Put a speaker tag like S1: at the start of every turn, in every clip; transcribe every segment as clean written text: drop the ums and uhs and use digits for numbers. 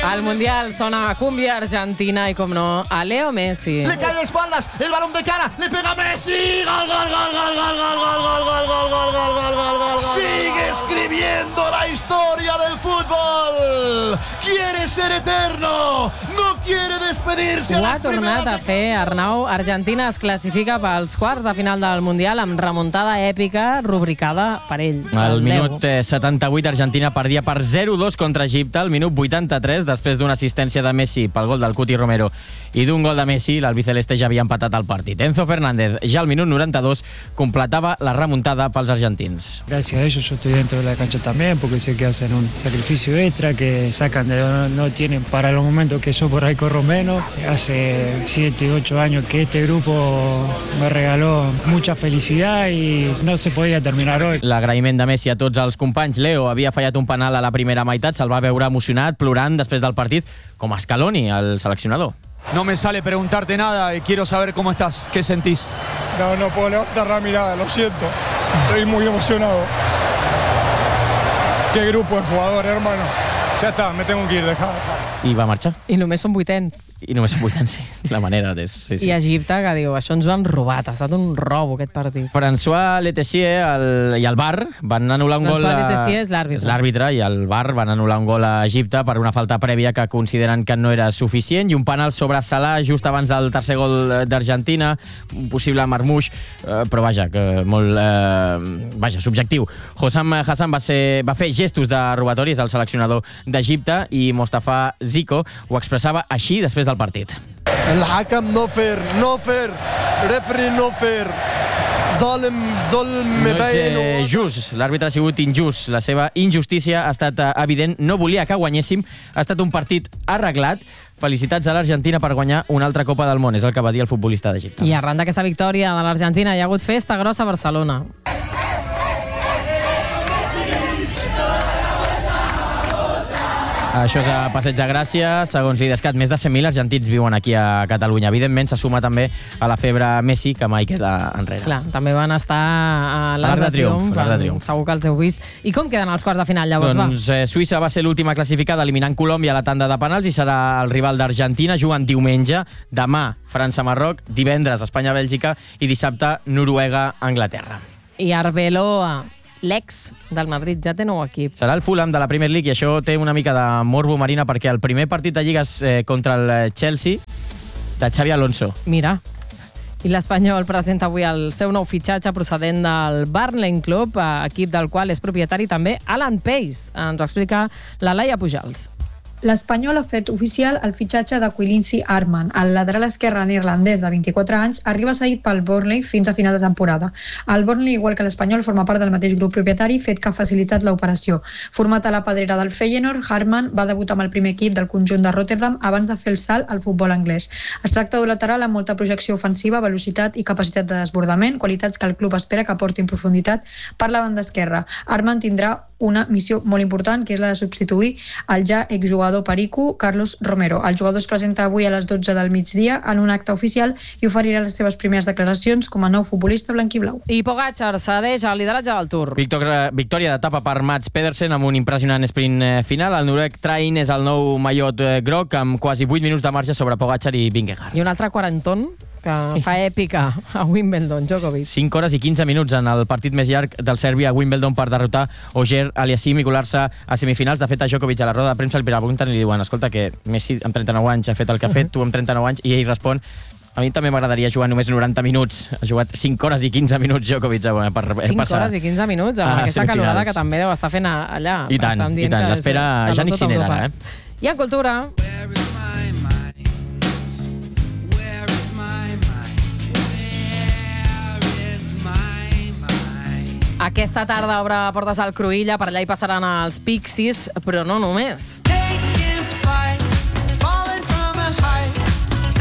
S1: Al Mundial sona a cumbia argentina y, como no, a Leo Messi.
S2: Le cae de espaldas, el balón de cara, le pega Messi. Gol, gol, gol, gol, gol, gol, gol, gol, gol, gol, gol, gol, gol, gol, gol. Sigue escribiendo la historia del fútbol. Quiere ser eterno, no quiere despedirse.
S1: Ho ha tornat a fer Arnau. Argentina es classifica pels quarts de final del Mundial amb remuntada èpica rubricada per ell.
S3: Al minut 78, Argentina perdia per 0-2 contra Egipte. Al minut 83, després d'una assistència de Messi pel gol del Cuti Romero i d'un gol de Messi, l'albiceleste ja havia empatat el partit. Enzo Fernández, ja al minut 92, completava la remuntada pels argentins.
S4: Gracias a ellos yo estoy dentro de la cancha también, porque sé que hacen un sacrificio extra, que sacan de donde no tienen para los momentos que yo por ahí corro menos. Hace 7, 8 años que este grupo me regaló mucha felicidad y no se podía terminar hoy.
S3: L'agraïment de Messi a tots els companys. Leo havia fallat un penal a la primera meitat, se'l va veure emocionat, plorant després del partit, com Scaloni, el seleccionador.
S5: No me sale preguntarte nada y quiero saber cómo estás, qué sentís.
S6: No puedo levantar la mirada, lo siento. Estoy muy emocionado. Qué grupo de jugadores, hermano. Ya está, me tengo que ir, dejar.
S3: I va marxar.
S1: I només són vuitens.
S3: I només són vuitens, sí. La manera és... Sí, sí.
S1: I Egipte, que diu, això ens ho han robat, ha estat un robo aquest partit.
S3: François Letessier i el VAR van anul·lar un gol...
S1: François Letessier és l'àrbitre.
S3: És l'àrbitre, i el VAR van anul·lar un gol a Egipte per una falta prèvia que consideren que no era suficient, i un penal sobre Salah just abans del tercer gol d'Argentina, un possible marmuix, però vaja, que molt... subjectiu. Hossam Hassan va fer gestos de robatoris al seleccionador d'Egipte, i Mostafa Zico ho expressava així després del partit.
S6: El hakam no fair, referee no fair.
S3: No és just, l'àrbitre ha sigut injust, la seva injustícia ha estat evident, no volia que guanyéssim, ha estat un partit arreglat. Felicitats a l'Argentina per guanyar una altra Copa del Món, és el que va dir el futbolista d'Egipte.
S1: I arran d'aquesta victòria de l'Argentina hi ha hagut festa grossa a Barcelona.
S3: Això és a Passeig de Gràcia, segons l'IDESCAT, més de 100.000 argentins viuen aquí a Catalunya. Evidentment, se suma també a la febre Messi, que mai queda enrere.
S1: Clar, també van estar a l'Arc de Triomf. Segur que els heu vist. I com queden els quarts de final, llavors?
S3: Doncs Suïssa va ser l'última classificada, eliminant Colòmbia a la tanda de penals, i serà el rival d'Argentina. Juguen diumenge, demà França-Marroc, divendres Espanya-Bèlgica i dissabte Noruega-Anglaterra.
S1: I Arbeloa, l'ex del Madrid, ja té nou equip.
S3: Serà el Fulham de la Premier League, i això té una mica de morbo, Marina, perquè el primer partit de Lliga és contra el Chelsea de Xavi Alonso.
S1: Mira. I l'Espanyol presenta avui el seu nou fitxatge procedent del Burnley Club, equip del qual és propietari també Alan Pace. Ens ho explica la Laia Pujals.
S7: L'Espanyol ha fet oficial el fitxatge de Quincy Arman. El lateral esquerre neerlandès de 24 anys arriba cedit pel Burnley fins a final de temporada. El Burnley, igual que l'Espanyol, forma part del mateix grup propietari, fet que ha facilitat l'operació. Format a la pedrera del Feyenoord, Arman va debutar amb el primer equip del conjunt de Rotterdam abans de fer el salt al futbol anglès. Es tracta d'un lateral amb molta projecció ofensiva, velocitat i capacitat de desbordament, qualitats que el club espera que aportin profunditat per la banda esquerra. Arman tindrà una missió molt important, que és la de substituir el ja exjugador perico Carlos Romero. El jugador es presenta avui a les 12 del migdia en un acte oficial i oferirà les seves primeres declaracions com a nou futbolista blanquiblau.
S1: I Pogačar cedeix el lideratge del Tour.
S3: Victòria d'etapa per Mats Pedersen amb un impressionant sprint final. El noruec Train és el nou mallot groc amb quasi 8 minuts de marge sobre Pogačar i Vingegaard.
S1: I un altre quarantón que fa èpica a Wimbledon, Djokovic.
S3: 5 hores i 15 minuts en el partit més llarg del serbi a Wimbledon per derrotar Auger Aliassime i colar-se a semifinals. De fet, a Djokovic a la roda de premsa li pregunten i li diuen: escolta, que Messi amb 39 anys ha fet el que ha fet, tu amb 39 anys, i ell respon: a mi també m'agradaria jugar només 90 minuts. Ha jugat 5 hores i 15 minuts Djokovic per passar.
S1: 5 hores i 15 minuts amb aquesta calorada que també deu estar fent allà.
S3: I tant. L'espera Jannik Sinner ara.
S1: I en cultura... Aquesta tarda obre portes al Cruïlla, per allà hi passaran els Pixies, però no només.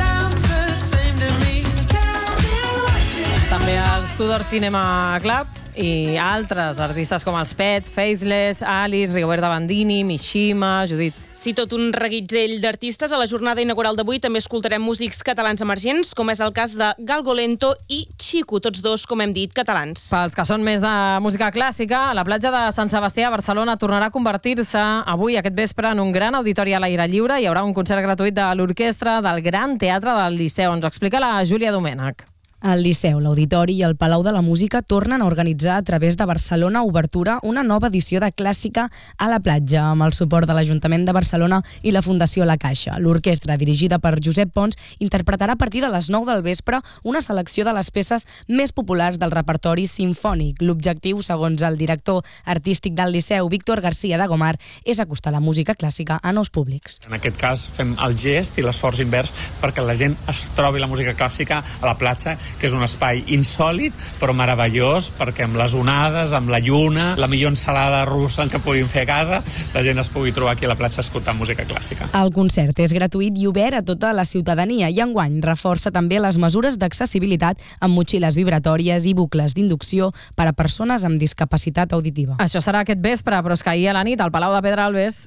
S1: També els Tudor Cinema Club I altres artistes com els Pets, Faithless, Alice, Rigoberta Bandini, Mishima, Judit.
S8: Sí, tot un reguitzell d'artistes. A la jornada inaugural d'avui també escoltarem músics catalans emergents, com és el cas de Galgolento i Chico, tots dos, com hem dit, catalans.
S1: Pels que són més de música clàssica, la platja de Sant Sebastià a Barcelona tornarà a convertir-se avui, aquest vespre, en un gran auditori a l'aire lliure. Hi haurà un concert gratuït de l'orquestra del Gran Teatre del Liceu. Ens ho explica la Júlia Domènech.
S9: El Liceu, l'Auditori i el Palau de la Música tornen a organitzar a través de Barcelona Obertura una nova edició de Clàssica a la platja, amb el suport de l'Ajuntament de Barcelona i la Fundació La Caixa. L'orquestra, dirigida per Josep Pons, interpretarà a partir de les 9 del vespre una selecció de les peces més populars del repertori simfònic. L'objectiu, segons el director artístic del Liceu, Víctor García de Gomar, és acostar la música clàssica a nous públics.
S10: En aquest cas fem el gest i l'esforç invers perquè la gent es trobi la música clàssica a la platja, que és un espai insòlit però meravellós, perquè amb les onades, amb la lluna, la millor ensalada russa que puguin fer a casa, la gent es pugui trobar aquí a la platja escoltant música clàssica.
S9: El concert és gratuït i obert a tota la ciutadania i enguany reforça també les mesures d'accessibilitat amb motxilles vibratòries i bucles d'inducció per a persones amb discapacitat auditiva.
S1: Això serà aquest vespre, però és que ahir a la nit al Palau de Pedralbes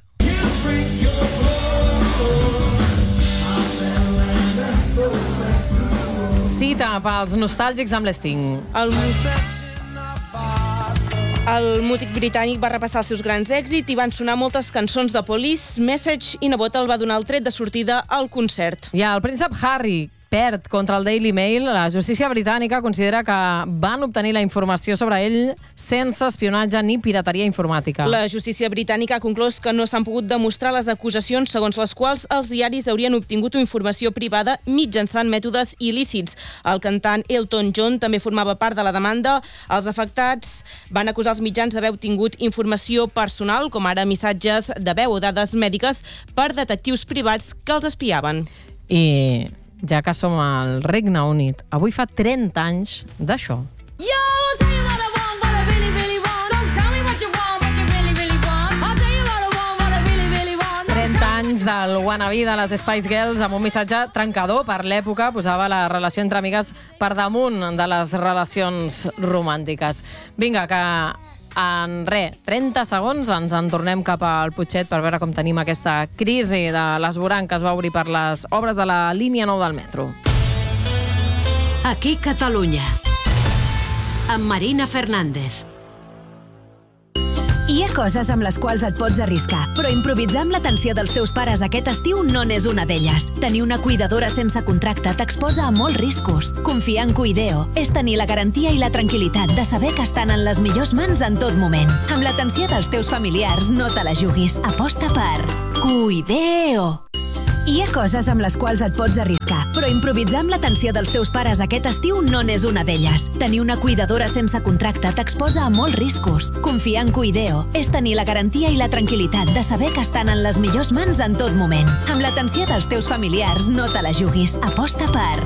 S1: cita pels nostàlgics amb l'Sting.
S8: El músic britànic va repassar els seus grans èxits i van sonar moltes cançons de Police, Message i Nebot el va donar el tret de sortida al concert.
S1: I el príncep Harry perd contra el Daily Mail. La justícia britànica considera que van obtenir la informació sobre ell sense espionatge ni pirateria informàtica.
S8: La justícia britànica ha conclòs que no s'han pogut demostrar les acusacions segons les quals els diaris haurien obtingut informació privada mitjançant mètodes il·lícits. El cantant Elton John també formava part de la demanda. Els afectats van acusar els mitjans d'haver obtingut informació personal, com ara missatges de veu o dades mèdiques, per detectius privats que els espiaven.
S1: I ja que som al Regne Unit, avui fa 30 anys d'això. 30 anys del wannabe de les Spice Girls amb un missatge trencador per l'època, posava la relació entre amigues per damunt de les relacions romàntiques. Vinga, que en 30 segons ens en tornem cap al Putxet per veure com tenim aquesta crisi de l'esborrany que es va obrir per les obres de la línia 9 del metro.
S11: Aquí Catalunya, amb Marina Fernández.
S12: Hi ha coses amb les quals et pots arriscar, però improvisar amb l'atenció dels teus pares aquest estiu no n'és una d'elles. Tenir una cuidadora sense contracte t'exposa a molts riscos. Confiar en Cuideo és tenir la garantia i la tranquil·litat de saber que estan en les millors mans en tot moment. Amb l'atenció dels teus familiars no te la juguis. Aposta per Cuideo. Hi ha coses amb les quals et pots arriscar, però improvisar amb l'atenció dels teus pares aquest estiu no n'és una d'elles. Tenir una cuidadora sense contracte t'exposa a molts riscos. Confiar en Cuideo és tenir la garantia i la tranquil·litat de saber que estan en les millors mans en tot moment. Amb l'atenció dels teus familiars no te la juguis. Aposta per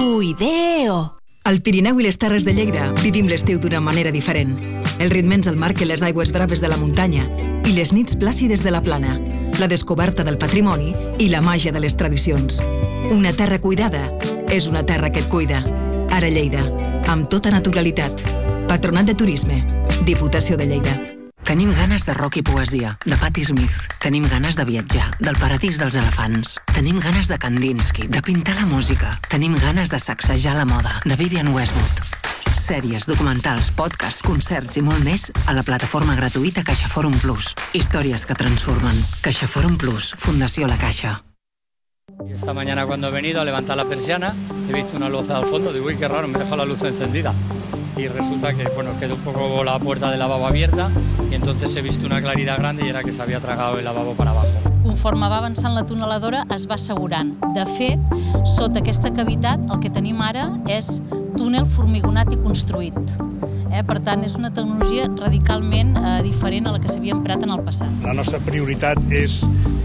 S12: Cuideo.
S13: Al Pirineu i les Terres de Lleida vivim l'estiu d'una manera diferent. El ritme ens el marquen les aigües braves de la muntanya i les nits plàcides de la plana, la descoberta del patrimoni i la màgia de les tradicions. Una terra cuidada és una terra que et cuida. Ara Lleida, amb tota naturalitat. Patronat de Turisme, Diputació de Lleida.
S11: Tenim ganes de rock i poesia, de Patti Smith. Tenim ganes de viatjar, del paradís dels elefants. Tenim ganes de Kandinsky, de pintar la música. Tenim ganes de sacsejar la moda, de Vivienne Westwood. Sèries, documentals, podcasts, concerts i molt més a la plataforma gratuïta CaixaForum Plus. Històries que transformen. CaixaForum Plus, Fundació La Caixa.
S14: Esta mañana cuando he venido a levantar la persiana he visto una luz al fondo, digo, uy, qué raro, me deja la luz encendida. Y resulta que, quedó un poco la puerta del lavabo abierta y entonces he visto una claridad grande y era que se había tragado el lavabo para abajo.
S15: Conforme va avançant la tuneladora es va assegurant. De fet, sota aquesta cavitat el que tenim ara és túnel formigonat i construït. Per tant, és una tecnologia radicalment diferent a la que s'havia emprat en el passat.
S16: La nostra prioritat és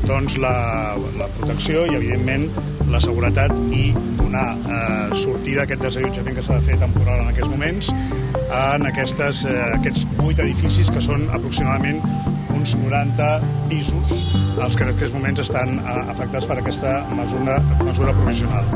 S16: la protecció i, evidentment, la seguretat i donar sortida a aquest desallotjament que s'ha de fer temporal en aquests moments en aquests 8 edificis que són aproximadament uns 90 pisos els que en aquests moments estan afectats per aquesta mesura provisional.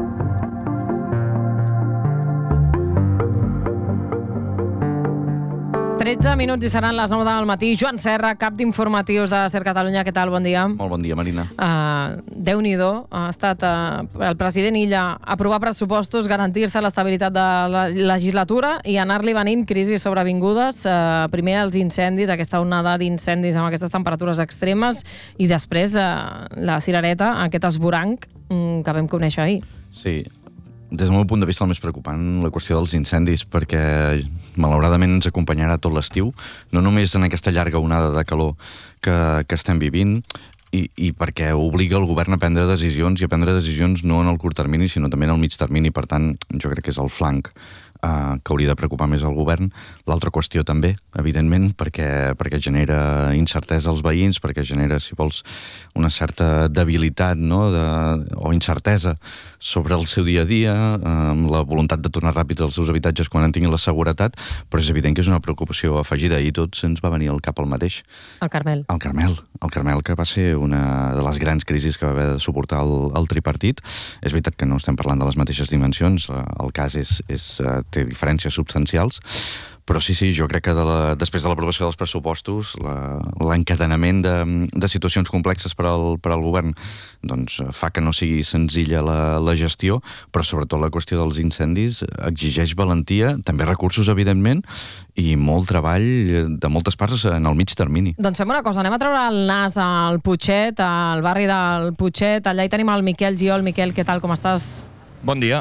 S1: 13 minuts i seran les 9 del matí. Joan Serra, cap d'informatius de Ser Catalunya. Què tal? Bon dia.
S17: Molt bon dia, Marina.
S1: Déu-n'hi-do. Ha estat el president Illa aprovar pressupostos, garantir-se l'estabilitat de la legislatura i anar-li venint crisis sobrevingudes. Primer els incendis, aquesta onada d'incendis amb aquestes temperatures extremes, i després la cirereta, aquest esvoranc que vam conèixer ahir.
S17: Sí. Des del meu punt de vista, el més preocupant, la qüestió dels incendis, perquè malauradament ens acompanyarà tot l'estiu, no només en aquesta llarga onada de calor que estem vivint, i perquè obliga el govern a prendre decisions, i a prendre decisions no en el curt termini, sinó també en el mig termini. Per tant, jo crec que és el flanc que hauria de preocupar més el govern. L'altra qüestió també, evidentment, perquè genera incertesa als veïns, perquè genera, si vols, una certa debilitat, no? O incertesa sobre el seu dia a dia, amb la voluntat de tornar ràpid als seus habitatges quan en tinguin la seguretat, però és evident que és una preocupació afegida, i tots ens va venir al cap el mateix.
S1: El Carmel.
S17: El Carmel, que va ser una de les grans crisis que va haver de suportar el tripartit. És veritat que no estem parlant de les mateixes dimensions, el cas té diferències substancials, però sí, jo crec que després de l'aprovació dels pressupostos, l'encadenament de situacions complexes per al govern doncs fa que no sigui senzilla la gestió, però sobretot la qüestió dels incendis exigeix valentia, també recursos, evidentment, i molt treball de moltes parts en el mig termini.
S1: Doncs fem una cosa, anem a treure el nas al Putxet, al barri del Putxet. Allà hi tenim el Miquel Giol. Miquel, què tal, com estàs?
S18: Bon dia.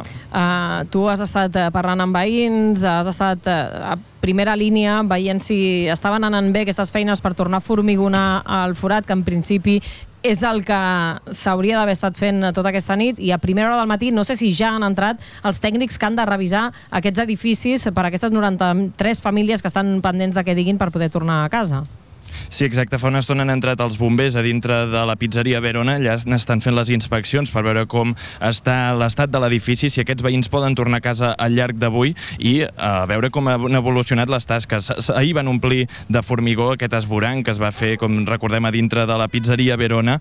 S1: Tu has estat parlant amb veïns, has estat a primera línia veient si estaven anant bé aquestes feines per tornar a formigonar el forat, que en principi és el que s'hauria d'haver estat fent tota aquesta nit, i a primera hora del matí no sé si ja han entrat els tècnics que han de revisar aquests edificis per a aquestes 93 famílies que estan pendents de què diguin per poder tornar a casa.
S18: Sí, exacte. Fa una estona han entrat els bombers a dintre de la pizzeria Verona. Allà n'estan fent les inspeccions per veure com està l'estat de l'edifici, si aquests veïns poden tornar a casa al llarg d'avui, i a veure com han evolucionat les tasques. Ahir van omplir de formigó aquest esvoranc que es va fer, com recordem, a dintre de la pizzeria Verona.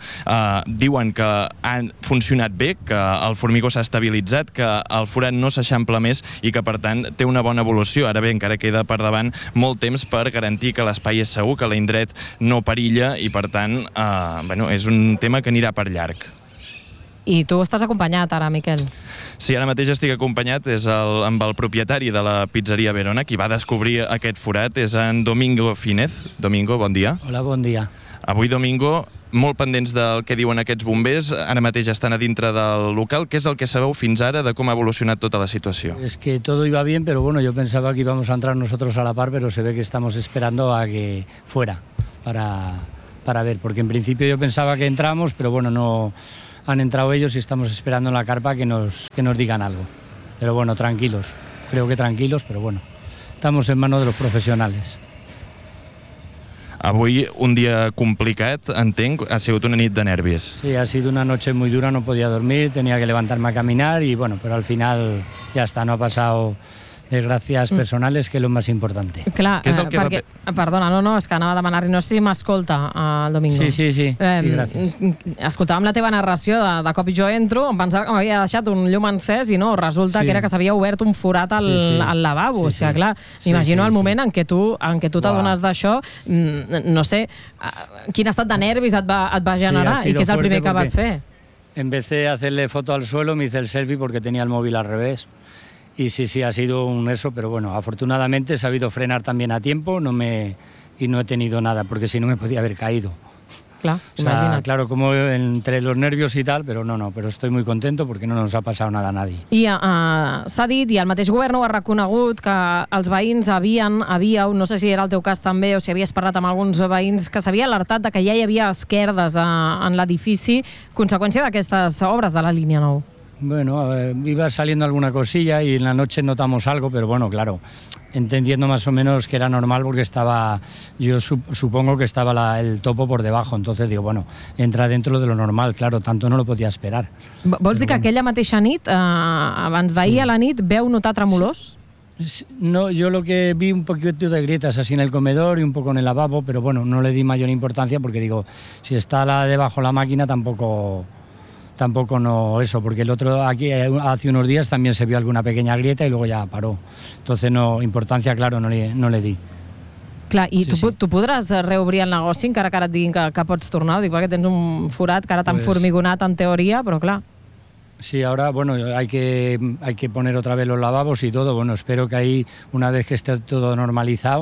S18: Diuen que han funcionat bé, que el formigó s'ha estabilitzat, que el forat no s'eixampla més i que, per tant, té una bona evolució. Ara bé, encara queda per davant molt temps per garantir que l'espai és segur, que l'indret no perilla, i per tant és un tema que anirà per llarg.
S1: I tu estàs acompanyat ara, Miquel?
S18: Sí, ara mateix estic acompanyat amb el propietari de la pizzeria Verona, qui va descobrir aquest forat, és en Domingo Fínez. Domingo, bon dia.
S19: Hola, bon dia.
S18: Avui, Domingo, molt pendents del que diuen aquests bombers, ara mateix estan a dintre del local. ¿Qué es el que sabeu fins ara de com ha evolucionat tota la situació?
S19: Es que todo iba bien, pero bueno, yo pensaba que íbamos a entrar nosotros a la par, pero se ve que estamos esperando a que fuera para ver, porque en principio yo pensaba que entramos, pero bueno, no han entrado ellos y estamos esperando en la carpa que nos digan algo. Pero bueno, tranquilos, creo que tranquilos, pero bueno, estamos en manos de los profesionales.
S18: Avui un dia complicat, entenc, ha sigut una nit de nervis.
S19: Sí, ha sido una noche muy dura, no podía dormir, tenía que levantarme a caminar y bueno, pero al final ya está, no ha pasado desgracias personales, que és lo més important.
S1: Clar, perquè, perdona, és que anava a demanar-li, no sé si m'escolta, Domingo.
S19: Sí, gràcies.
S1: Escoltàvem la teva narració, de cop jo entro, em pensava que m'havia deixat un llum encès i no, resulta que era que s'havia obert un forat al lavabo. O sigui, clar, m'imagino el moment en què tu t'adones d'això, no sé, quin estat de nervis et va generar i què és el primer que vas fer?
S19: Empecé a hacerle foto al suelo, me hice el selfie porque tenía el móvil al revés. Y sí, ha sido un eso, pero bueno, afortunadamente he sabido frenar también a tiempo y no he tenido nada, porque si no me podía haber caído.
S1: Claro,
S19: o sea, claro, como entre los nervios y tal, pero pero estoy muy contento porque no nos ha pasado nada a nadie.
S1: I s'ha dit, i el mateix govern ho ha reconegut, que els veïns havíeu, no sé si era el teu cas també, o si havies parlat amb alguns veïns, que s'havia alertat de que ja hi havia esquerdes en l'edifici, conseqüència d'aquestes obres de la línia 9.
S19: Bueno, iba saliendo alguna cosilla y en la noche notamos algo, pero bueno, claro, entendiendo más o menos que era normal porque yo supongo que estaba el topo por debajo, entonces digo, bueno, entra dentro de lo normal, claro, tanto no lo podía esperar.
S1: Vols dir que aquella mateixa nit, abans d'ahir a la nit, veu notar tremolors?
S19: No, yo lo que vi un poquito de grietas así en el comedor y un poco en el lavabo, pero bueno, no le di mayor importancia porque digo, si está debajo la máquina tampoco no eso, porque el otro aquí hace unos días también se vio alguna pequeña grieta y luego ya paró. Entonces no, importancia, claro, no le di.
S1: Clar, i tu podràs reobrir el negoci encara que ara et diguin que pots tornar? Ho dic perquè tens un forat que ara t'han formigonat en teoria, però clar.
S19: Sí, ahora, bueno, hay que poner otra vez los lavabos y todo. Bueno, espero que ahí, una vez que esté todo normalizado,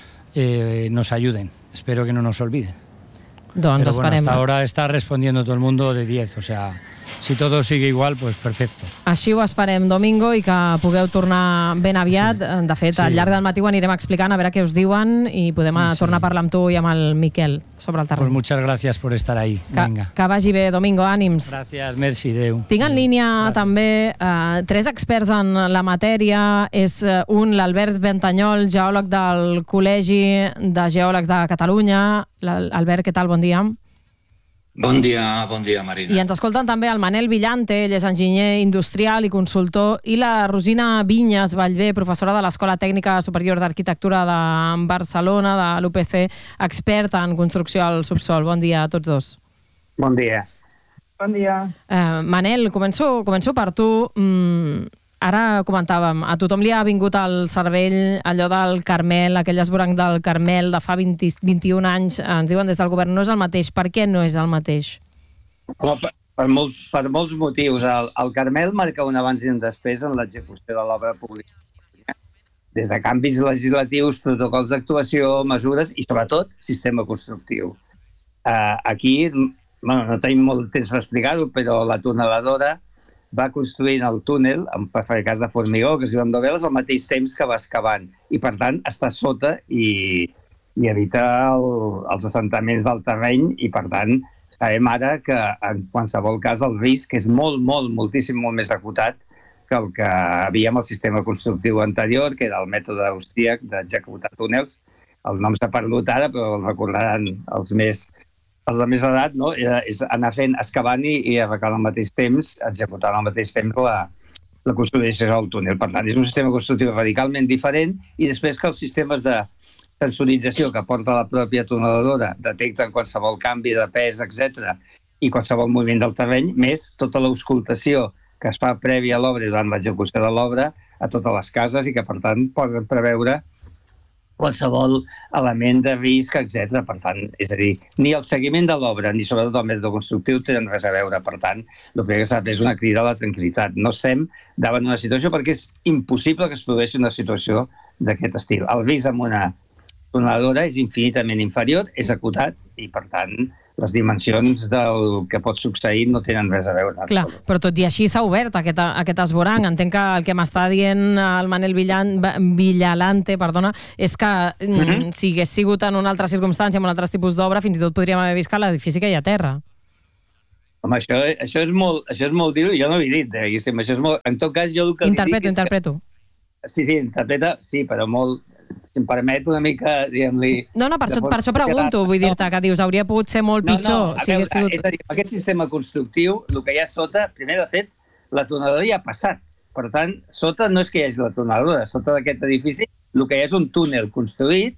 S19: nos ayuden. Espero que no nos olviden.
S1: Doncs
S19: Pero bueno,
S1: esperem.
S19: hasta ahora está respondiendo todo el mundo de 10, o sea, si todo sigue igual, pues perfecto.
S1: Així ho esperem, Domingo, i que pugueu tornar ben aviat. De fet, al llarg del matí ho anirem explicant, a veure què us diuen, i podem tornar a parlar amb tu i amb el Miquel sobre el terreny.
S19: Pues muchas gracias por estar ahí. Venga.
S1: Que vagi bé, Domingo, ànims.
S19: Gràcies, merci, adeu.
S1: Tinc en línia també 3 experts en la matèria. És un, l'Albert Ventanyol, geòleg del Col·legi de Geòlegs de Catalunya. Albert, què tal? Bon dia.
S20: Bon dia, Marina.
S1: I ens escolten també el Manel Villante, ell és enginyer industrial i consultor, i la Rosina Vinyes Vallvé, professora de l'Escola Tècnica Superior d'Arquitectura de Barcelona, de l'UPC, experta en construcció al subsol. Bon dia a tots dos.
S21: Bon dia. Bon dia.
S1: Manel, començo per tu. Ara comentàvem, a tothom li ha vingut al cervell allò del Carmel, aquell esvoranc del Carmel de fa 21 anys. Ens diuen des del govern, no és el mateix. Per què no és el mateix?
S21: Per molts motius. El Carmel marca un abans i un després en l'execució de l'obra pública. Des de canvis legislatius, protocols d'actuació, mesures i, sobretot, sistema constructiu. Aquí, no tenim molt temps per explicar-ho, però la tuneladora va construint el túnel, per fer cas de formigó, que es diuen doveles, al mateix temps que va excavant. I, per tant, està sota i evita els assentaments del terreny i, per tant, sabem ara que, en qualsevol cas, el risc és moltíssim més acotat que el que havia amb el sistema constructiu anterior, que era el mètode austríac d'executar túnels. El nom s'ha perdut ara, però el recordaran els de més edat, no? És anar fent, excavant i arreglant al mateix temps, executant al mateix temps la consolidació del túnel. Per tant, és un sistema constructiu radicalment diferent i després que els sistemes de sensorització que porta la pròpia tuneladora detecten qualsevol canvi de pes, etc. i qualsevol moviment del terreny, més tota l'auscultació que es fa prèvia a l'obra i durant l'execució de l'obra a totes les cases i que, per tant, poden preveure qualsevol element de risc, etc. Per tant, és a dir, ni el seguiment de l'obra ni sobretot el mètode constructiu tenen res a veure. Per tant, el que s'ha de fer és una crida a la tranquil·litat. No estem davant d'una situació perquè és impossible que es produeixi una situació d'aquest estil. El risc amb una tuneladora és infinitament inferior, és acotat i, per tant, les dimensions del que pot succeir no tenen res a veure.
S1: Clar, però tot i així s'ha obert aquest esvoranc. Entenc que el que m'està dient el Manel Villalante és que si hagués sigut en una altra circumstància, en un altre tipus d'obra, fins i tot podríem haver vist que l'edifici que hi ha a terra.
S21: Home, això és molt dir-ho, jo no ho he dit, diguéssim. En tot cas, jo el que
S1: interpreto.
S21: Sí, interpreta, sí, però molt... Si em permet una mica, diguem-li...
S1: No, per això pregunto, vull dir-te, que dius, hauria pogut ser molt pitjor.
S21: És a dir, aquest sistema constructiu, el que hi ha sota, primer, de fet, la tuneladora ja ha passat. Per tant, sota no és que hi hagi la tuneladora, sota d'aquest edifici el que hi ha és un túnel construït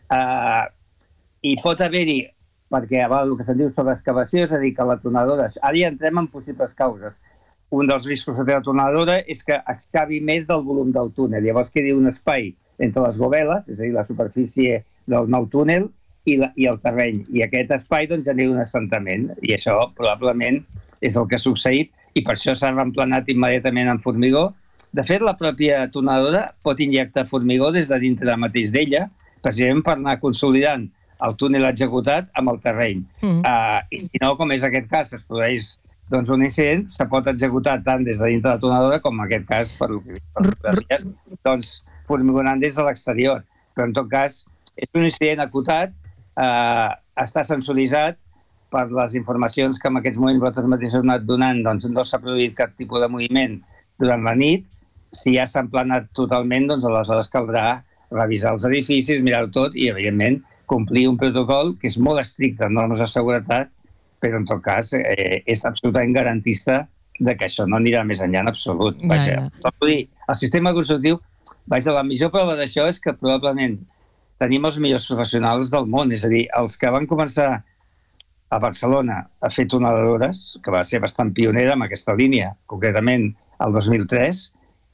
S21: i pot haver-hi, perquè el que se'n diu sobre excavació, és a dir, que la tuneladora... Ara ja entrem en possibles causes. Un dels riscos que té la tuneladora és que excavi més del volum del túnel. Llavors quedi un espai entre les goveles, és a dir, la superfície del nou túnel i el terreny. I aquest espai genera un assentament. I això probablement és el que ha succeït i per això s'ha reemplenat immediatament en formigó. De fet, la pròpia tuneladora pot injectar formigó des de dintre mateix d'ella, precisament per anar consolidant el túnel executat amb el terreny. I si no, com és aquest cas, es produeix un incident, se pot executar tant des de dintre de la tuneladora com en aquest cas, per formigonant des de l'exterior. Però, en tot cas, és un incident acotat, està sensoritzat per les informacions que en aquests moments vosaltres mateixos heu anat donant, doncs no s'ha produït cap tipus de moviment durant la nit. Si ja s'ha emplenat totalment, doncs aleshores caldrà revisar els edificis, mirar-ho tot i, evidentment, complir un protocol que és molt estricte en normes de seguretat, però, en tot cas, és absolutament garantista que això no anirà més enllà en absolut. El sistema constructiu, la millor prova d'això és que probablement tenim els millors professionals del món, és a dir, els que van començar a Barcelona a fer tuneladores, que va ser bastant pionera en aquesta línia, concretament el 2003,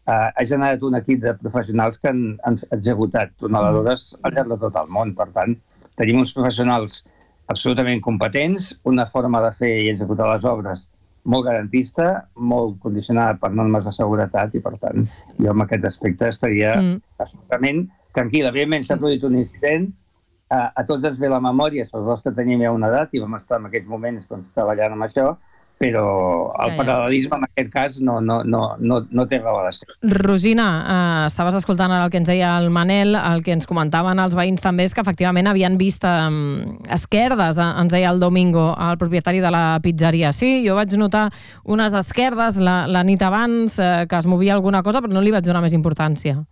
S21: ha generat un equip de professionals que han executat tuneladores al llarg de tot el món. Per tant, tenim uns professionals absolutament competents, una forma de fer i executar les obres molt garantista, molt condicionada per normes de seguretat i, per tant, jo en aquest aspecte estaria absolutament tranquil. Evidentment, s'ha produït un incident, a tots ens ve la memòria, sobretot els que tenim ja una edat i vam estar en aquells moments treballant amb això, però el paral·lelisme en aquest cas no té raó de ser.
S1: Rosina, estaves escoltant ara el que ens deia el Manel, el que ens comentaven els veïns també és que efectivament havien vist esquerdes, ens deia el Domingo, el propietari de la pizzeria. Sí, jo vaig notar unes esquerdes la nit abans, que es movia alguna cosa, però no li vaig donar més importància.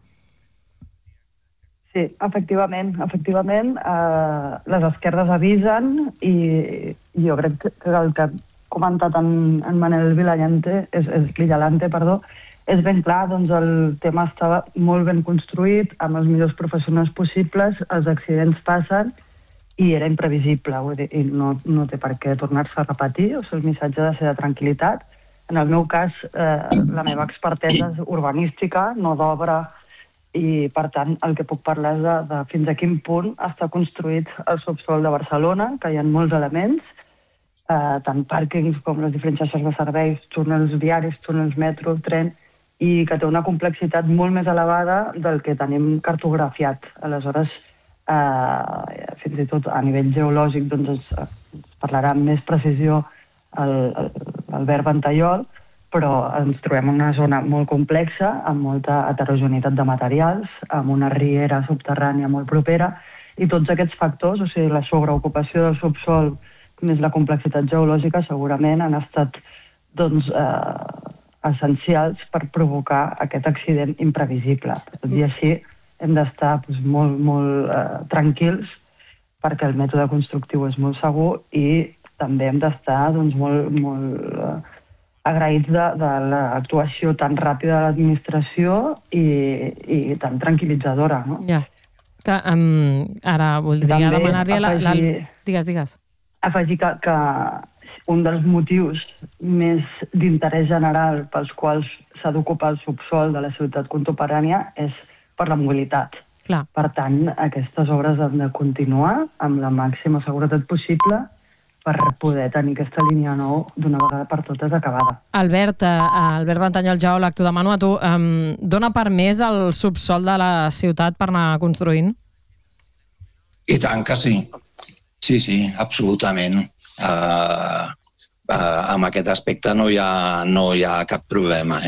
S2: Sí, efectivament. Les esquerdes avisen i jo crec que el que ha comentat en Manel Vilallante, és ben clar, doncs el tema estava molt ben construït, amb els millors professionals possibles, els accidents passen i era imprevisible, vull dir, i no té per què tornar-se a repetir, o sigui, el missatge ha de ser de tranquil·litat. En el meu cas, la meva expertesa és urbanística, no d'obra, i per tant el que puc parlar és de fins a quin punt està construït el subsòl de Barcelona, que hi ha molts elements, tant pàrquings com les diferents xarxes de serveis, túnels viaris, túnels metro, tren, i que té una complexitat molt més elevada del que tenim cartografiat. Aleshores, fins i tot a nivell geològic, doncs ens parlarà amb més precisió l'Albert Ventallol, però ens trobem en una zona molt complexa, amb molta heterogeneïtat de materials, amb una riera subterrània molt propera, i tots aquests factors, o sigui, la sobreocupació del subsòl més la complexitat geològica, segurament han estat essencials per provocar aquest accident imprevisible. Tot i així, hem d'estar molt, molt tranquils perquè el mètode constructiu és molt segur i també hem d'estar molt agraïts de l'actuació tan ràpida de l'administració i tan tranquil·litzadora.
S1: Ja. Ara voldria demanar-li... Digues.
S2: Afegir que un dels motius més d'interès general pels quals s'ha d'ocupar el subsòl de la ciutat contemporània és per la mobilitat.
S1: Clar.
S2: Per tant, aquestes obres han de continuar amb la màxima seguretat possible per poder tenir aquesta línia 9 d'una vegada per totes acabada.
S1: Albert Ventallol, geòleg, t'ho demano a tu. Dona permès el subsòl de la ciutat per anar construint?
S20: I tant que sí. Sí, absolutament. Amb aquest aspecte no hi ha cap problema.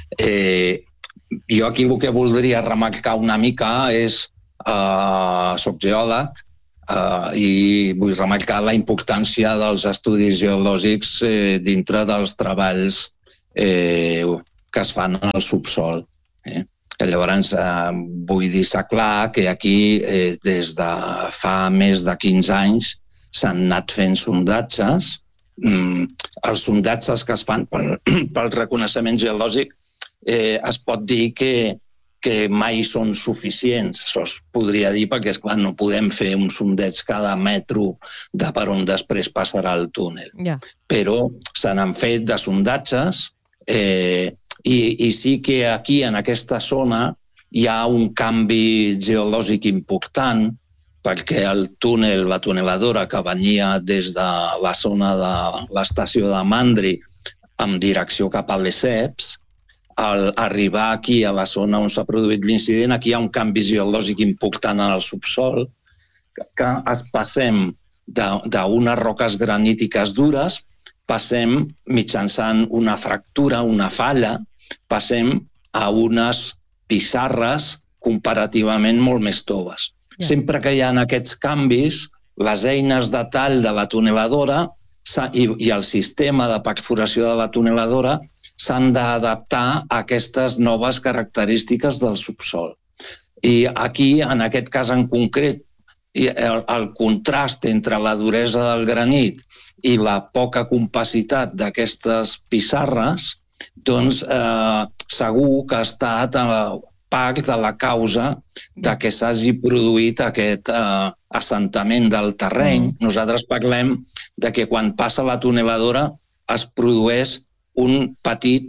S20: Jo aquí el que voldria remarcar una mica és, soc geòleg, i vull remarcar la importància dels estudis geològics dintre dels treballs que es fan en el subsòl. Llavors, vull deixar clar que aquí, des de fa més de 15 anys, s'han anat fent sondatges. Els sondatges que es fan pel reconeixement geològic es pot dir que mai són suficients. Això es podria dir perquè, esclar, no podem fer un sondeig cada metro de per on després passarà el túnel. Però se n'han fet de sondatges i sí que aquí, en aquesta zona, hi ha un canvi geològic important perquè el túnel, la tuneladora que venia des de la zona de l'estació de Mandri en direcció cap a Lesseps, al arribar aquí a la zona on s'ha produït l'incident, aquí hi ha un canvi geològic important en el subsòl, que passem d'unes roques granítiques dures, passem mitjançant una fractura, una falla, passem a unes pissarres comparativament molt més toves. Sempre que hi ha aquests canvis, les eines de tall de la tuneladora i el sistema de perforació de la tuneladora s'han d'adaptar a aquestes noves característiques del subsòl. I aquí, en aquest cas en concret, el contrast entre la duresa del granit i la poca compacitat d'aquestes pissarres, doncs segur que ha estat part de la causa de que s'hagi produït aquest assentament del terreny. Nosaltres parlem de que quan passa la tuneladora es produeix un petit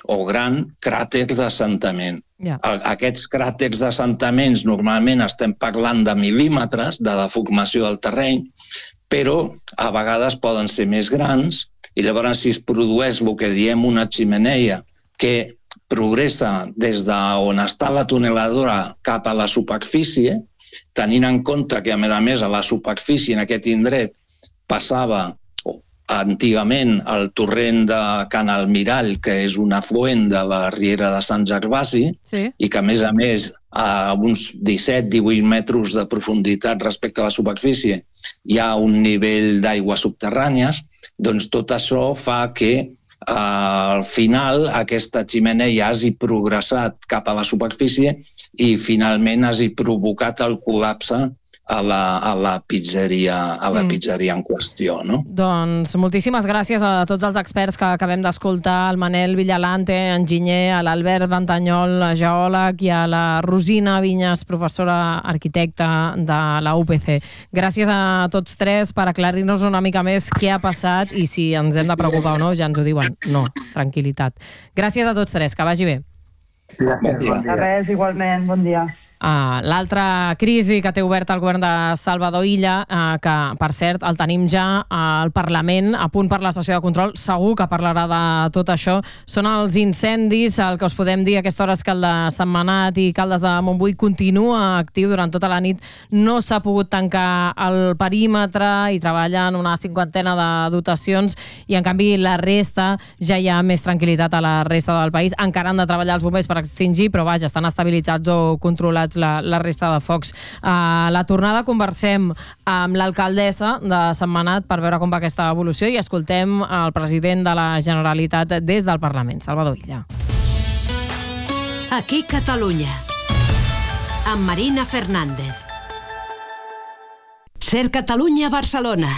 S20: o grans cràters d'assentament. Aquests cràters d'assentaments normalment estem parlant de mil·límetres de deformació del terreny, però a vegades poden ser més grans i llavors si es produeix el que diem una xemeneia que progressa des d'on està la tuneladora cap a la superfície, tenint en compte que, a més, a la superfície en aquest indret passava antigament el torrent de Can Almirall, que és un afluent de la riera de Sant Gervasi, i que, a més, a uns 17-18 metres de profunditat respecte a la superfície hi ha un nivell d'aigües subterrànies, doncs tot això fa que al final aquesta xemeneia hagi progressat cap a la superfície i finalment hagi provocat el col·lapse a la pizzeria en qüestió.
S1: Doncs moltíssimes gràcies a tots els experts que acabem d'escoltar, al Manel Villalante, enginyer, a l'Albert Ventanyol, geòleg, i a la Rosina Vinyes, professora arquitecta de la UPC. Gràcies a tots tres per aclarir-nos una mica més què ha passat i si ens hem de preocupar o no, ja ens ho diuen. No, tranquil·litat. Gràcies a tots tres, que vagi bé.
S2: Gràcies, res, igualment, bon dia.
S1: L'altra crisi que té oberta el govern de Salvador Illa, que, per cert, el tenim ja al Parlament, a punt per la sessió de control, segur que parlarà de tot això, són els incendis. El que us podem dir a aquesta hora és que el de Sentmenat i Caldes de Montbui continua actiu durant tota la nit. No s'ha pogut tancar el perímetre i treballen una 50 de dotacions i, en canvi, la resta ja hi ha més tranquil·litat a la resta del país. Encara han de treballar els bombers per extingir, però vaja, estan estabilitzats o controlats la resta de focs. A la tornada conversem amb l'alcaldessa de Sentmenat per veure com va aquesta evolució i escoltem el president de la Generalitat des del Parlament, Salvador Illa.
S4: Aquí Catalunya, amb Marina Fernández. Ser Catalunya, Barcelona.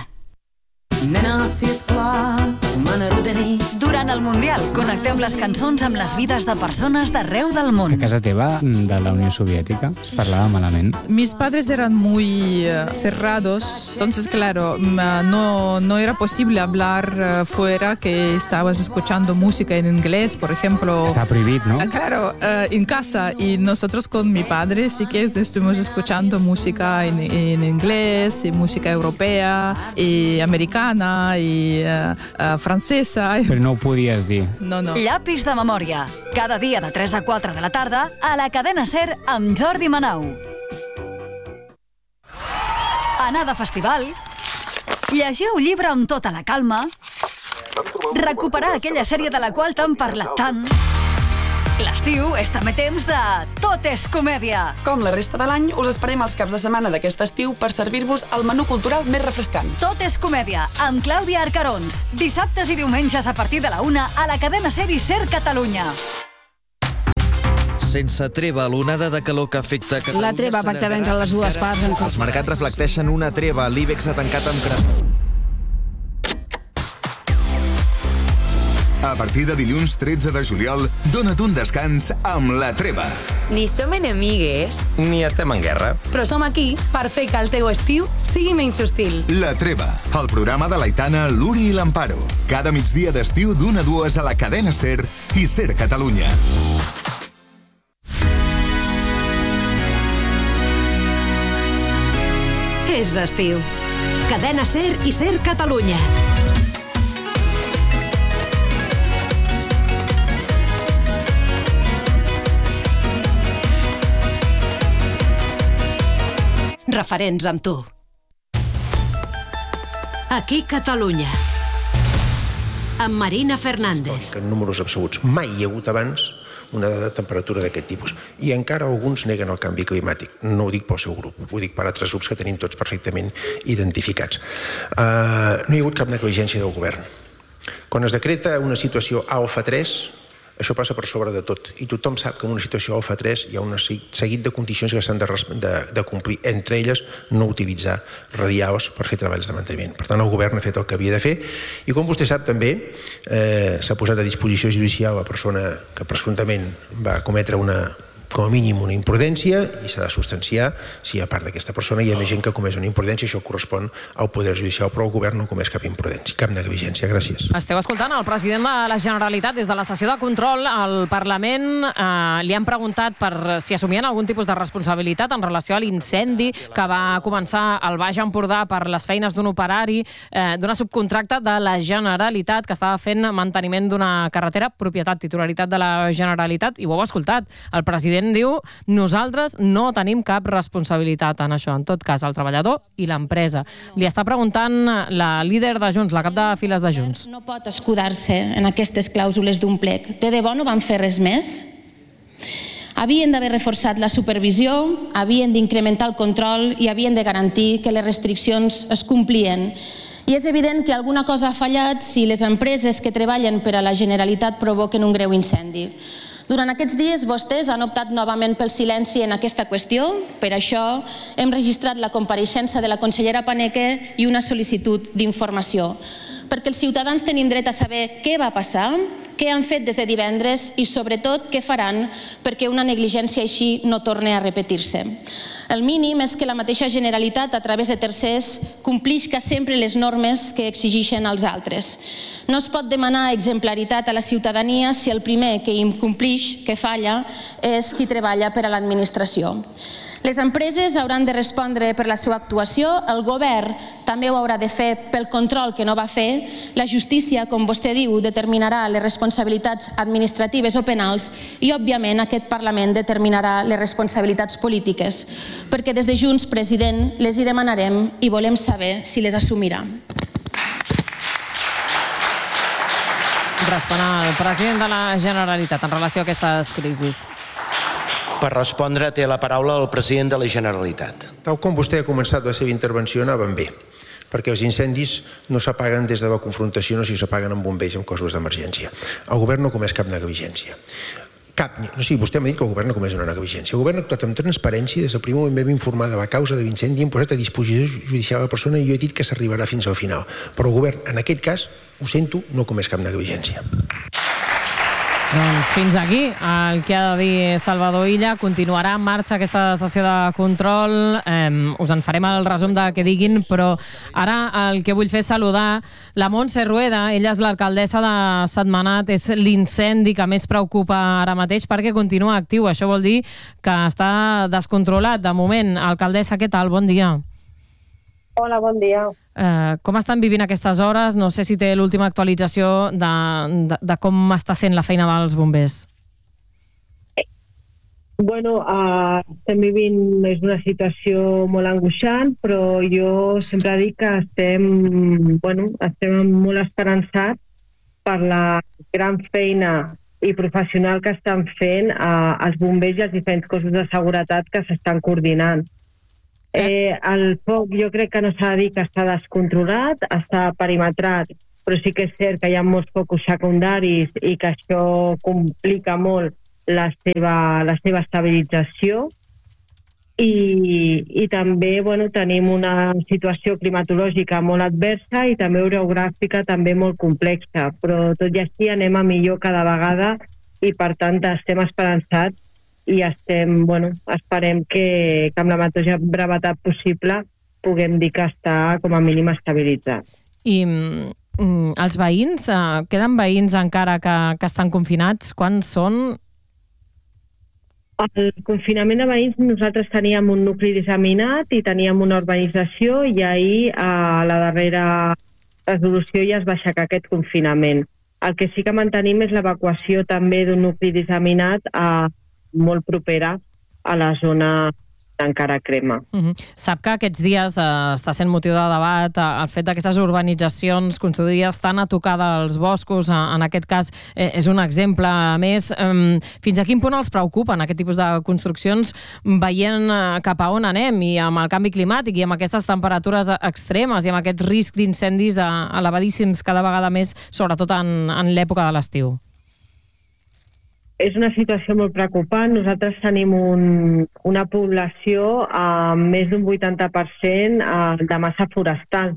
S12: Durant el Mundial, connectem les cançons amb les vides de persones d'arreu del món.
S22: A casa teva, de la Unió Soviètica, es parlava malament.
S23: Mis padres eran muy cerrados, entonces, claro, no era posible hablar fuera, que estabas escuchando música en inglés, por ejemplo.
S22: Está prohibido, ¿no?
S23: Claro, en casa, y nosotros con mi padre sí que estuvimos escuchando música en inglés, y música europea, y americana, i francesa.
S22: Però no ho podies dir.
S23: No.
S12: Llapis de memòria. Cada dia de 3 a 4 de la tarda a la cadena SER amb Jordi Manau. Anar de festival, llegir un llibre amb tota la calma, recuperar aquella sèrie de la qual t'han parlat tant. L'estiu és també temps de Tot és Comèdia.
S24: Com la resta de l'any, us esperem els caps de setmana d'aquest estiu per servir-vos el menú cultural més refrescant.
S12: Tot és Comèdia, amb Clàudia Arcarons. Dissabtes i diumenges a partir de la 1 a la cadena SER i SER Catalunya.
S25: Sense treva, l'onada de calor que afecta Catalunya...
S26: La treva pactada entre les dues parts...
S25: Els mercats reflecteixen una treva. L'IBEX ha tancat amb...
S27: A partir de dilluns 13 de juliol, dona't un descans amb La Treva.
S28: Ni som enemigues,
S27: ni estem en guerra.
S28: però som aquí per fer que el teu estiu sigui menys hostil.
S27: La Treva, el programa de l'Aitana, l'Uri i l'Amparo. Cada migdia d'estiu d'1 a 2 a la cadena SER i SER Catalunya.
S4: És estiu. Cadena SER i SER Catalunya. Referents amb tu. Aquí Catalunya. Amb Marina Fernández.
S29: En números absoluts mai hi ha hagut abans una temperatura d'aquest tipus. I encara alguns neguen el canvi climàtic. No ho dic pel seu grup, ho dic per altres grups que tenim tots perfectament identificats. No hi ha hagut cap negligència del govern. Quan es decreta una situació alfa 3, això passa per sobre de tot. I tothom sap que en una situació alfa 3 hi ha un seguit de condicions que s'han de complir, entre elles no utilitzar radials per fer treballs de manteniment. Per tant, el govern ha fet el que havia de fer i, com vostè sap també, s'ha posat a disposició judicial la persona que presumptament va cometre una com a mínim una imprudència i s'ha de substanciar si a part d'aquesta persona hi ha més gent que comès una imprudència. Això correspon al Poder Judicial, però el govern no comès cap imprudència, cap negligència. Gràcies.
S1: Esteu escoltant el president de la Generalitat. Des de la sessió de control al Parlament li han preguntat per si assumien algun tipus de responsabilitat en relació a l'incendi que va començar al Baix Empordà per les feines d'un operari d'una subcontracta de la Generalitat que estava fent manteniment d'una carretera, propietat, titularitat de la Generalitat, i ho heu escoltat. El president diu: nosaltres no tenim cap responsabilitat en això. En tot cas, el treballador i l'empresa. Li està preguntant la líder de Junts, la cap de files de Junts.
S3: No pot escudar-se en aquestes clàusules d'un plec. De debò no van fer res més? Havien d'haver reforçat la supervisió, havien d'incrementar el control i havien de garantir que les restriccions es complien. I és evident que alguna cosa ha fallat si les empreses que treballen per a la Generalitat provoquen un greu incendi. Durant aquests dies vostès han optat novament pel silenci en aquesta qüestió. Per això hem registrat la compareixença de la consellera Paneque i una sol·licitud d'informació. Perquè els ciutadans tenim dret a saber què va passar, què han fet des de divendres i, sobretot, què faran perquè una negligència així no torni a repetir-se. El mínim és que la mateixa Generalitat, a través de tercers, complisca sempre les normes que exigeixen als altres. No es pot demanar exemplaritat a la ciutadania si el primer que incomplix, que falla, és qui treballa per a l'administració. Les empreses hauran de respondre per la seva actuació, el govern també ho haurà de fer pel control que no va fer, la justícia, com vostè diu, determinarà les responsabilitats administratives o penals i, òbviament, aquest Parlament determinarà les responsabilitats polítiques, perquè des de Junts, president, les hi demanarem i volem saber si les assumirà.
S1: Respon el president de la Generalitat en relació a aquestes crisis.
S5: Per respondre té la paraula el president de la Generalitat.
S29: Tal com vostè ha començat la seva intervenció, anaven bé, perquè els incendis no s'apaguen des de la confrontació, no s'apaguen amb bombers, amb cossos d'emergència. El govern no ha comès cap negligència. Vostè m'ha dit que el govern no ha comès una negligència. El govern ha actuat amb transparència, des del primer moment vam informar de la causa de l'incendi i hem posat a disposició judicial la persona i jo he dit que s'arribarà fins al final. Però el govern, en aquest cas, ho sento, no ha comès cap negligència.
S1: Doncs fins aquí el que ha de dir Salvador Illa. Continuarà en marxa aquesta sessió de control. Us en farem el resum de què diguin, però ara el que vull fer és saludar la Montse Rueda. Ella és l'alcaldessa de Sentmenat. És l'incendi que més preocupa ara mateix perquè continua actiu. Això vol dir que està descontrolat de moment. Alcaldessa, què tal? Bon dia.
S6: Hola, bon dia.
S1: Com estan vivint aquestes hores? No sé si té l'última actualització de com està sent la feina dels bombers.
S6: Bueno, estem vivint una situació molt angoixant, però jo sempre dic que estem molt esperançats per la gran feina i professional que estan fent els bombers i els diferents cossos de seguretat que s'estan coordinant. El foc jo crec que no s'ha de dir que està descontrolat, està perimetrat, però sí que és cert que hi ha molts focus secundaris i que això complica molt la seva estabilització i també tenim una situació climatològica molt adversa i també orogràfica també molt complexa, però tot i així anem a millor cada vegada i per tant estem esperançats i esperem que amb la mateixa brevetat possible puguem dir que està com a mínim estabilitzat.
S1: I els veïns, queden veïns encara que estan confinats? Quants són?
S6: El confinament de veïns, nosaltres teníem un nucli disseminat i teníem una urbanització i ahir a la darrera resolució ja es va aixecar aquest confinament. El que sí que mantenim és l'evacuació també d'un nucli disseminat molt propera a la zona d'encara crema.
S1: Sap que aquests dies està sent motiu de debat el fet d'aquestes urbanitzacions construïdes tan a tocar dels boscos, en aquest cas és un exemple més. Fins a quin punt els preocupen aquest tipus de construccions veient cap a on anem i amb el canvi climàtic i amb aquestes temperatures extremes i amb aquest risc d'incendis elevadíssims cada vegada més, sobretot en l'època de l'estiu?
S6: És una situació molt preocupant. Nosaltres tenim una població amb més d'un 80% de massa forestal.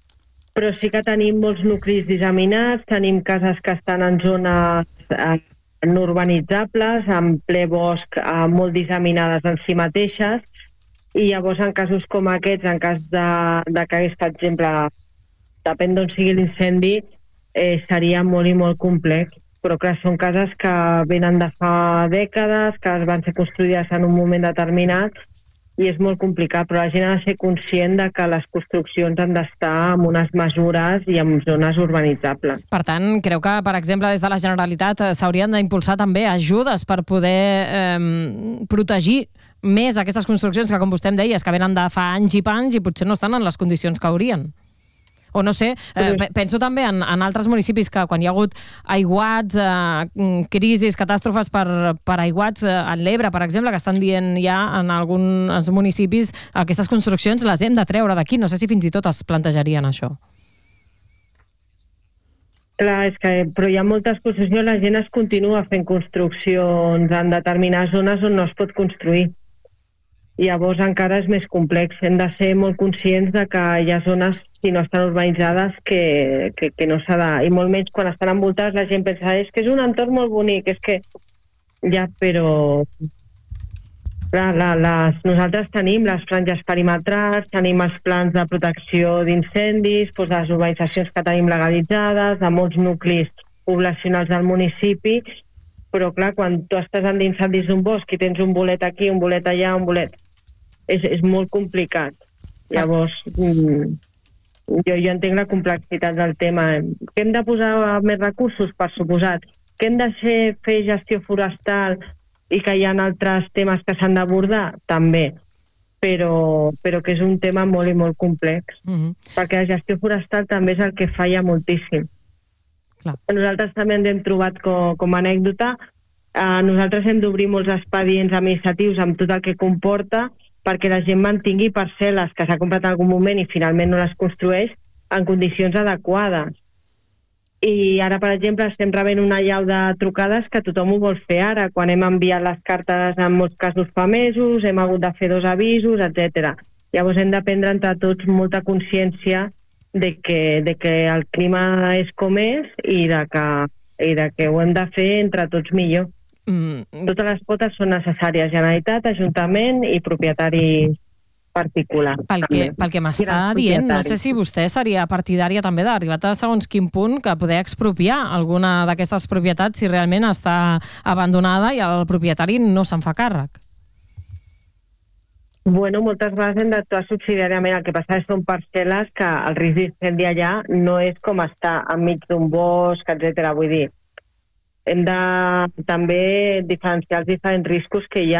S6: Però sí que tenim molts nuclis disseminats, tenim cases que estan en zones no urbanitzables, en ple bosc, molt disseminades en si mateixes, i llavors en casos com aquests, en cas de que hagués, per exemple, depèn d'on sigui l'incendi, seria molt i molt complex. Però clar, són cases que venen de fa dècades, que van ser construïdes en un moment determinat, i és molt complicat, però la gent ha de ser conscient de que les construccions han d'estar en unes mesures i en zones urbanitzables.
S1: Per tant, creu que, per exemple, des de la Generalitat s'haurien d'impulsar també ajudes per poder protegir més aquestes construccions que, com vostè em deia, que venen de fa anys i panys i potser no estan en les condicions que haurien. O no sé, penso també en altres municipis que quan hi ha hagut aiguats, crisis, catàstrofes per aiguats, en l'Ebre, per exemple, que estan dient ja en alguns municipis aquestes construccions les hem de treure d'aquí. No sé si fins i tot es plantejarien això.
S6: Clar, però hi ha moltes construccions, la gent es continua fent construccions en determinades zones on no es pot construir. Llavors encara és més complex. Hem de ser molt conscients de que hi ha zones, si no estan urbanitzades, que no s'ha de... I molt menys quan estan envoltades la gent pensa que és un entorn molt bonic, és que... Ja, però... Nosaltres tenim les franges perimetrals, tenim els plans de protecció d'incendis, les urbanitzacions que tenim legalitzades, de molts nuclis poblacionals del municipi, però clar, quan tu estàs endinsat dins d'un bosc i tens un bolet aquí, un bolet allà, un bolet... És molt complicat. Llavors, jo entenc la complexitat del tema. Que hem de posar més recursos, per suposat. Que hem de fer gestió forestal i que hi ha altres temes que s'han d'abordar, també. Però que és un tema molt i molt complex. Perquè la gestió forestal també és el que falla moltíssim. Nosaltres també ens hem trobat com a anècdota. Nosaltres hem d'obrir molts expedients administratius amb tot el que comporta perquè la gent mantingui parcel·les que s'ha comprat en algun moment i finalment no les construeix en condicions adequades. I ara, per exemple, estem rebent una allau de trucades que tothom ho vol fer ara. Quan hem enviat les cartes, en molts casos fa mesos, hem hagut de fer 2 avisos, etc. Llavors hem de prendre entre tots molta consciència de que el clima és com és i de que ho hem de fer entre tots millor. Totes les potes són necessàries, Generalitat, Ajuntament i propietari particular.
S1: Pel que m'està dient, no sé si vostè seria partidària també d'arribar a segons quin punt que poder expropiar alguna d'aquestes propietats si realment està abandonada i el propietari no se'n fa càrrec.
S6: Bueno, moltes vegades hem d'actuar subsidiàriament. El que passa és que són parcel·les que el risc d'incendi allà no és com estar enmig d'un bosc, etc. Vull dir, hem de també diferenciar els diferents riscos que hi ha,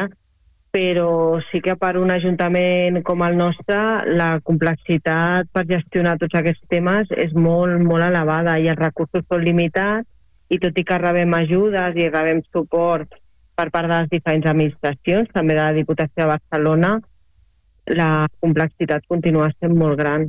S6: però sí que per un ajuntament com el nostre la complexitat per gestionar tots aquests temes és molt, molt elevada i els recursos són limitats i tot i que rebem ajudes i rebem suport per part de les diferents administracions, també de la Diputació de Barcelona, la complexitat continua sent molt gran.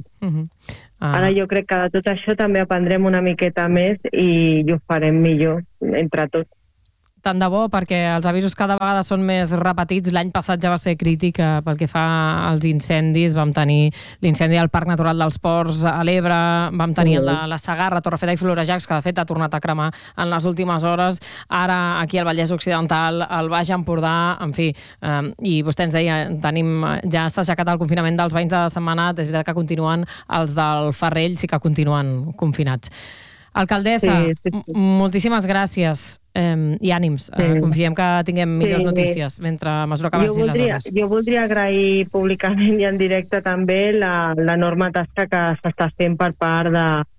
S6: Ara jo crec que de tot això també aprendrem una miqueta més i ho farem millor entre tots.
S1: Tant de bo, perquè els avisos cada vegada són més repetits. L'any passat ja va ser crític pel que fa als incendis. Vam tenir l'incendi al Parc Natural dels Ports a l'Ebre, vam tenir la Segarra, Torrefeta i Florejacs, que de fet ha tornat a cremar en les últimes hores. Ara aquí al Vallès Occidental, al Baix Empordà, en fi. I vostè ens deia, ja s'ha aixecat el confinament dels veïns de Sentmenat, és veritat que continuen els del Ferrell, sí que continuen confinats. Alcaldessa, moltíssimes gràcies i ànims. Confiem que tinguem millors notícies a mesura que avanci les hores.
S6: Jo voldria agrair públicament i en directe també l'enorme tasca que s'està fent per part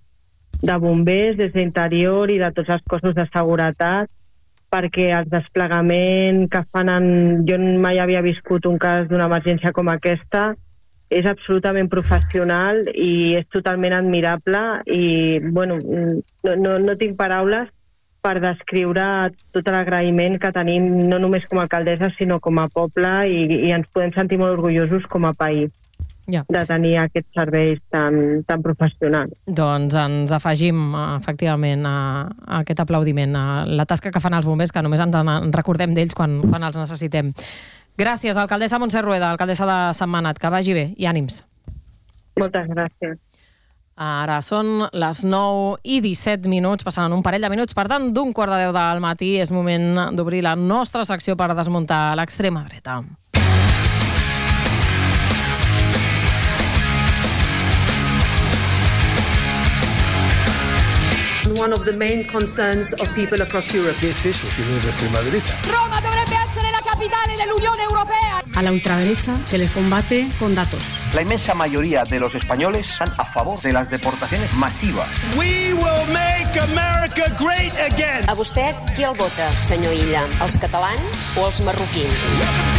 S6: de bombers, des d'Interior i de tots els cossos de seguretat, perquè el desplegament que fan... Jo mai havia viscut un cas d'una emergència com aquesta. És absolutament professional i és totalment admirable i, bueno, no tinc paraules per descriure tot l'agraïment que tenim, no només com a alcaldessa, sinó com a poble i ens podem sentir molt orgullosos com a país de tenir aquests serveis tan professionals.
S1: Doncs ens afegim, efectivament, a aquest aplaudiment, a la tasca que fan els bombers, que només ens recordem d'ells quan els necessitem. Gràcies, alcaldessa Montse Rueda, alcaldessa de Sentmenat. Que vagi bé i ànims.
S6: Moltes gràcies.
S1: Ara són les 9:17, passant un parell de minuts. Per tant, d'un 9:15 del matí és moment d'obrir la nostra secció per desmuntar l'extrema dreta.
S7: One of the main concerns of people across Europe.
S8: ¿Qué es eso si no es la extrema derecha?
S7: Roma dovrebbe essere la capitale dell'Unione Europea.
S26: A la ultraderecha se les combate con datos.
S9: La inmensa mayoría de los españoles están a favor de las deportaciones masivas.
S8: We will make America great again.
S10: A vostè qui el vota, senyor Illa? Els catalans o els marroquins?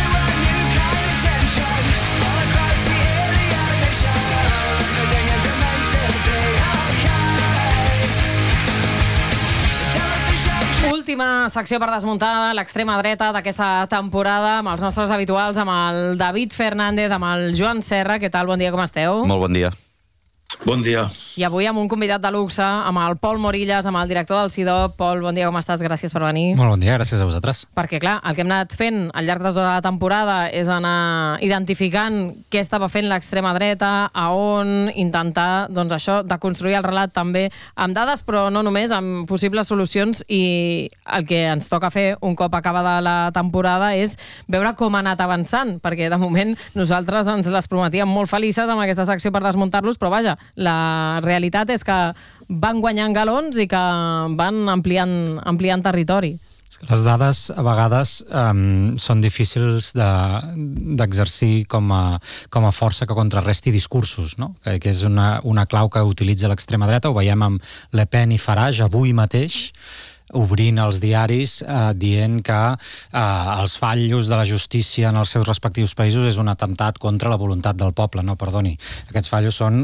S1: Última secció per desmuntar l'extrema dreta d'aquesta temporada amb els nostres habituals, amb el David Fernández, amb el Joan Serra. Què tal? Bon dia, com esteu?
S17: Molt bon dia.
S8: Bon dia.
S1: I avui amb un convidat de luxe, amb el Pol Morillas, amb el director del CIDOB. Pol, bon dia, com estàs? Gràcies per venir.
S11: Molt bon dia, gràcies a vosaltres.
S1: Perquè, clar, el que hem anat fent al llarg de tota la temporada és anar identificant què estava fent l'extrema dreta, a on intentar, doncs això, de construir el relat també amb dades, però no només, amb possibles solucions, i el que ens toca fer un cop acabada la temporada és veure com ha anat avançant, perquè de moment nosaltres ens les prometíem molt felices amb aquesta secció per desmuntar-los, però vaja, la realitat és que van guanyant galons i que van ampliant territori.
S11: Les dades a vegades són difícils d'exercir com a força que contrarresti discursos, no? Que és una clau que utilitza l'extrema dreta. Ho veiem amb Le Pen i Farage avui mateix, obrint els diaris dient que els fallos de la justícia en els seus respectius països és un atemptat contra la voluntat del poble. No, perdoni. Aquests fallos són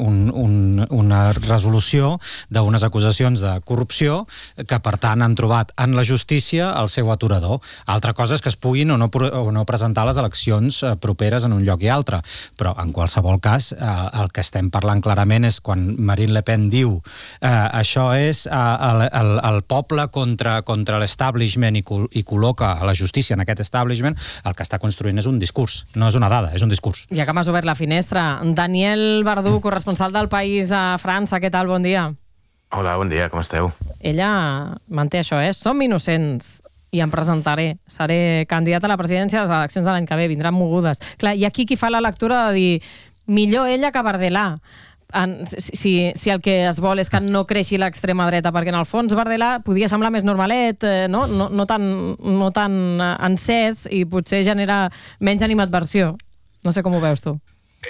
S11: una resolució d'unes acusacions de corrupció que, per tant, han trobat en la justícia el seu aturador. Altra cosa és que es puguin o no presentar les eleccions properes en un lloc i altre. Però, en qualsevol cas, el que estem parlant clarament és quan Marine Le Pen diu això és el poble contra l'establishment i col·loca a la justícia en aquest establishment, el que està construint és un discurs, no és una dada, és un discurs.
S1: Ja que m'has obert la finestra, Daniel Verdú, corresponsal del País a França, què tal? Bon dia.
S13: Hola, bon dia, com esteu?
S1: Ella manté això, som innocents i em presentaré, seré candidat a la presidència a les eleccions de l'any que ve, vindran mogudes. Clar, i aquí qui fa la lectura de dir millor ella que Bardelà. Si el que es vol és que no creixi l'extrema dreta, perquè en el fons Bardelà podia semblar més normalet, no tan encès, i potser genera menys animadversió. No sé com ho veus tu.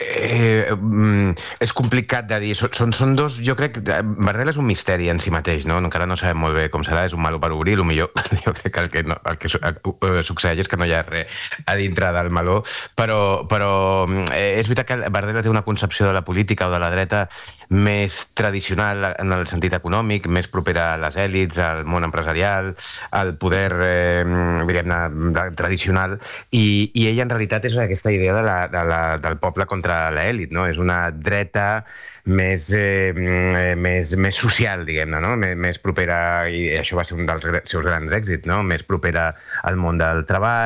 S13: És complicat de dir. Són dos, jo crec que Bardella és un misteri en si mateix, no? Encara no sabem molt bé com serà, és un meló per obrir, millor jo crec que el que succeeix és que no hi ha res a dintre del meló, però és veritat que Bardella té una concepció de la política o de la dreta més tradicional en el sentit econòmic, més propera a les èlits, al món empresarial, al poder, diguem-ne, tradicional, i ella en realitat és aquesta idea del poble contra l'èlit, no? És una dreta més social, diguem-ne, no? Més propera, i això va ser un dels seus grans èxits, no? Més propera al món del treball,